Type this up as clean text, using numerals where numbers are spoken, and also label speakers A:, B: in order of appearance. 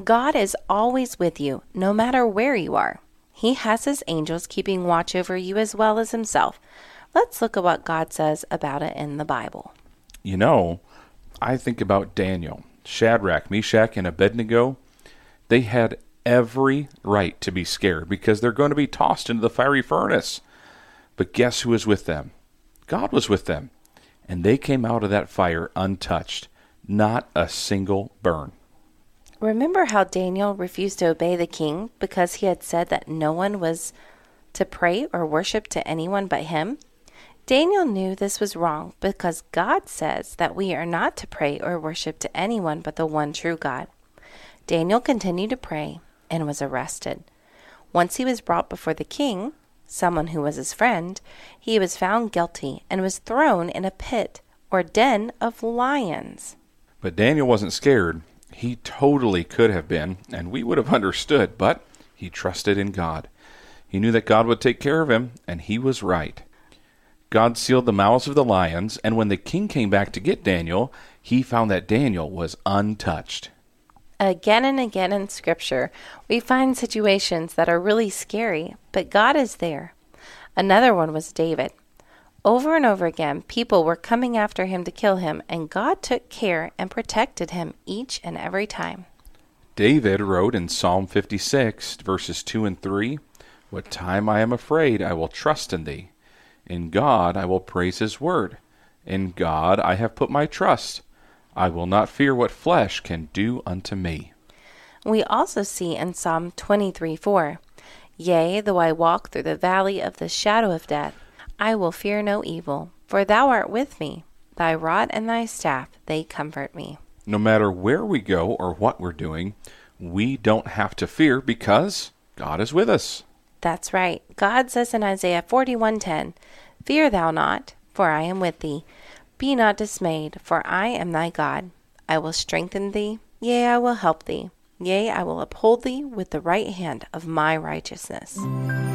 A: God is always with you, no matter where you are. He has his angels keeping watch over you as well as himself. Let's look at what God says about it in the Bible.
B: You know, I think about Daniel, Shadrach, Meshach, and Abednego. They had every right to be scared because they're going to be tossed into the fiery furnace. But guess who was with them? God was with them. And they came out of that fire untouched. Not a single burn.
A: Remember how Daniel refused to obey the king because he had said that no one was to pray or worship to anyone but him? Daniel knew this was wrong because God says that we are not to pray or worship to anyone but the one true God. Daniel continued to pray and was arrested. Once he was brought before the king, someone who was his friend, he was found guilty and was thrown in a pit or den of lions.
B: But Daniel wasn't scared. He totally could have been, and we would have understood, but he trusted in God. He knew that God would take care of him, and he was right. God sealed the mouths of the lions, and when the king came back to get Daniel, he found that Daniel was untouched.
A: Again and again in Scripture, we find situations that are really scary, but God is there. Another one was David. Over and over again, people were coming after him to kill him, and God took care and protected him each and every time.
B: David wrote in Psalm 56, verses 2 and 3, "What time I am afraid, I will trust in thee. In God I will praise his word. In God I have put my trust. I will not fear what flesh can do unto me."
A: We also see in Psalm 23:4, "Yea, though I walk through the valley of the shadow of death, I will fear no evil, for thou art with me. Thy rod and thy staff, they comfort me."
B: No matter where we go or what we're doing, we don't have to fear because God is with us.
A: That's right. God says in Isaiah 41:10, "Fear thou not, for I am with thee. Be not dismayed, for I am thy God. I will strengthen thee, yea, I will help thee. Yea, I will uphold thee with the right hand of my righteousness."